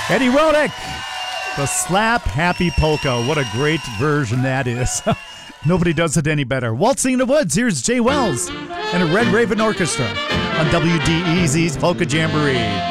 Eddie Rodick, the Slap Happy Polka. What a great version that is. Nobody does it any better. Waltzing in the Woods, here's Jay Wells and a Red Raven Orchestra on WDEZ's Polka Jamboree.